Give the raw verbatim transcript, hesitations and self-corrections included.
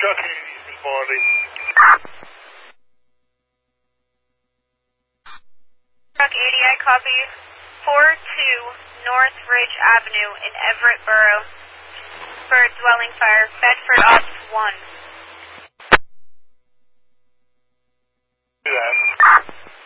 Truck eighty responding. Truck eighty, I copy. four two North Ridge Avenue in Everett Borough for dwelling fire. Bedford Ops